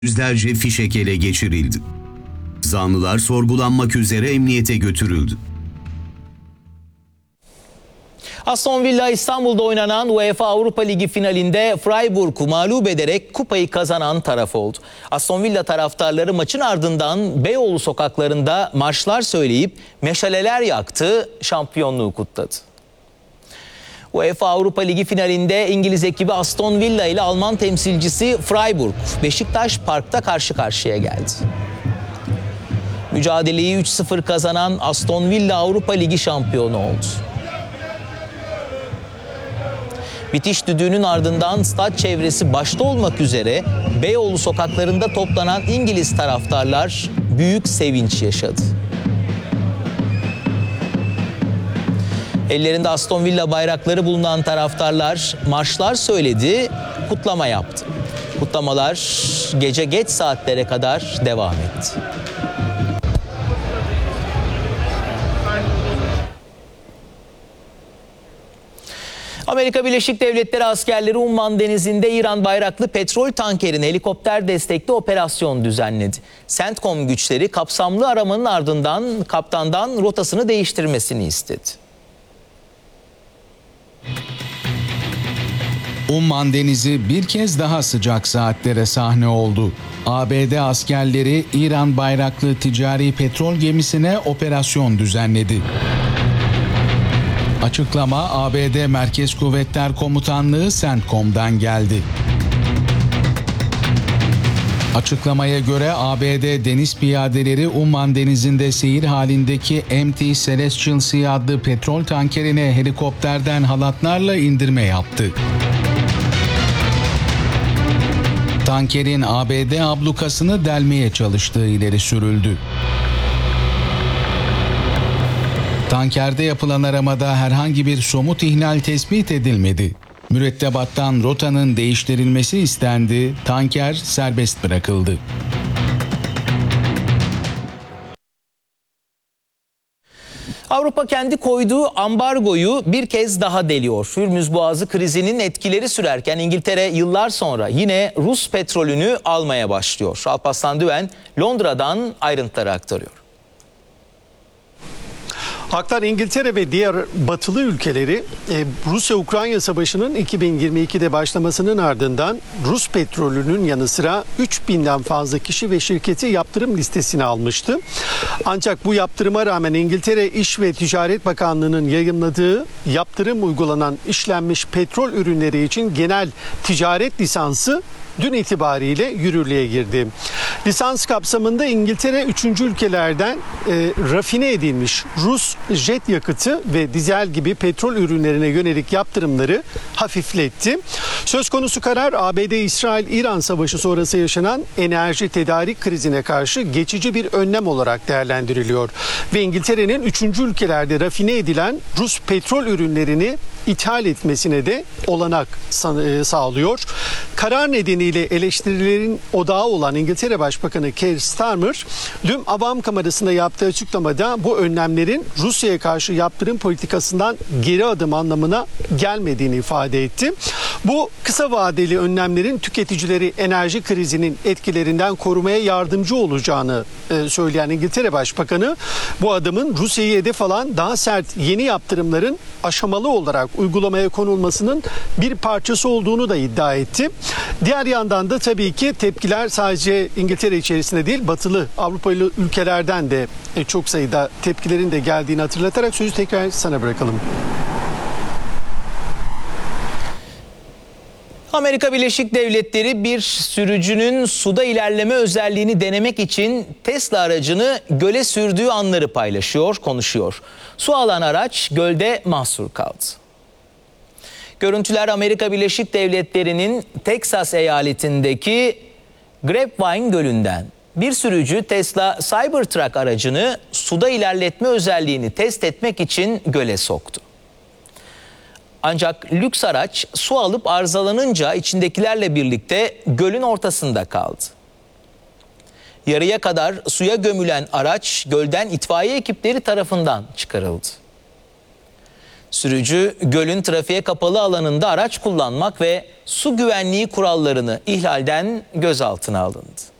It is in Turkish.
yüzlerce fişek ele geçirildi. Zanlılar sorgulanmak üzere emniyete götürüldü. Aston Villa İstanbul'da oynanan UEFA Avrupa Ligi finalinde Freiburg'u mağlup ederek kupayı kazanan taraf oldu. Aston Villa taraftarları maçın ardından Beyoğlu sokaklarında marşlar söyleyip meşaleler yaktı, şampiyonluğu kutladı. UEFA Avrupa Ligi finalinde İngiliz ekibi Aston Villa ile Alman temsilcisi Freiburg, Beşiktaş Park'ta karşı karşıya geldi. Mücadeleyi 3-0 kazanan Aston Villa Avrupa Ligi şampiyonu oldu. Bitiş düdüğünün ardından stat çevresi başta olmak üzere Beyoğlu sokaklarında toplanan İngiliz taraftarlar büyük sevinç yaşadı. Ellerinde Aston Villa bayrakları bulunan taraftarlar marşlar söyledi, kutlama yaptı. Kutlamalar gece geç saatlere kadar devam etti. Amerika Birleşik Devletleri askerleri Umman Denizi'nde İran bayraklı petrol tankerini helikopter destekli operasyon düzenledi. CENTCOM güçleri kapsamlı aramanın ardından kaptandan rotasını değiştirmesini istedi. Umman Denizi bir kez daha sıcak saatlere sahne oldu. ABD askerleri İran bayraklı ticari petrol gemisine operasyon düzenledi. Açıklama ABD Merkez Kuvvetler Komutanlığı CENTCOM'dan geldi. Açıklamaya göre ABD deniz piyadeleri Umman Denizi'nde seyir halindeki MT Celestial Sea adlı petrol tankerine helikopterden halatlarla indirme yaptı. Tankerin ABD ablukasını delmeye çalıştığı ileri sürüldü. Tankerde yapılan aramada herhangi bir somut ihlal tespit edilmedi. Mürettebattan rotanın değiştirilmesi istendi, tanker serbest bırakıldı. Avrupa kendi koyduğu ambargoyu bir kez daha deliyor. Hürmüz Boğazı krizinin etkileri sürerken İngiltere yıllar sonra yine Rus petrolünü almaya başlıyor. Alparslan Düven Londra'dan ayrıntıları aktarıyor. Haklar İngiltere ve diğer batılı ülkeleri Rusya-Ukrayna Savaşı'nın 2022'de başlamasının ardından Rus petrolünün yanı sıra 3000'den fazla kişi ve şirketi yaptırım listesine almıştı. Ancak bu yaptırıma rağmen İngiltere İş ve Ticaret Bakanlığı'nın yayımladığı yaptırım uygulanan işlenmiş petrol ürünleri için genel ticaret lisansı dün itibariyle yürürlüğe girdi. Lisans kapsamında İngiltere 3. ülkelerden rafine edilmiş Rus jet yakıtı ve dizel gibi petrol ürünlerine yönelik yaptırımları hafifletti. Söz konusu karar ABD, İsrail, İran savaşı sonrası yaşanan enerji tedarik krizine karşı geçici bir önlem olarak değerlendiriliyor. Ve İngiltere'nin 3. ülkelerde rafine edilen Rus petrol ürünlerini ithal etmesine de olanak sağlıyor. Karar nedeniyle eleştirilerin odağı olan İngiltere Başbakanı Keir Starmer dün Avam Kamerası'nda yaptığı açıklamada bu önlemlerin Rusya'ya karşı yaptırım politikasından geri adım anlamına gelmediğini ifade etti. Bu kısa vadeli önlemlerin tüketicileri enerji krizinin etkilerinden korumaya yardımcı olacağını söyleyen İngiltere Başbakanı bu adımın Rusya'yı hedef alan daha sert yeni yaptırımların aşamalı olarak uygulamaya konulmasının bir parçası olduğunu da iddia etti. Diğer yandan da tabii ki tepkiler sadece İngiltere içerisinde değil, batılı Avrupalı ülkelerden de çok sayıda tepkilerin de geldiğini hatırlatarak sözü tekrar sana bırakalım. Amerika Birleşik Devletleri bir sürücünün suda ilerleme özelliğini denemek için Tesla aracını göle sürdüğü anları paylaşıyor, konuşuyor. Su alan araç gölde mahsur kaldı. Görüntüler Amerika Birleşik Devletleri'nin Teksas eyaletindeki Grapevine Gölü'nden. Bir sürücü Tesla Cybertruck aracını suda ilerletme özelliğini test etmek için göle soktu. Ancak lüks araç su alıp arızalanınca içindekilerle birlikte gölün ortasında kaldı. Yarıya kadar suya gömülen araç gölden itfaiye ekipleri tarafından çıkarıldı. Sürücü gölün trafiğe kapalı alanında araç kullanmak ve su güvenliği kurallarını ihlalden gözaltına alındı.